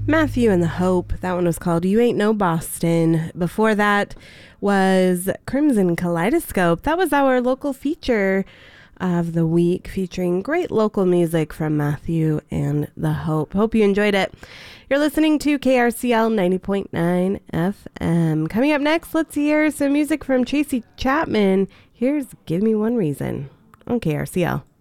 Matthew and the Hope. That one was called You Ain't No Boston. Before that was Crimson Kaleidoscope. That was our local feature of the week, featuring great local music from Matthew and the Hope. Hope you enjoyed it. You're listening to KRCL 90.9 FM. Coming up next, let's hear some music from Tracy Chapman. Here's Give Me One Reason on KRCL.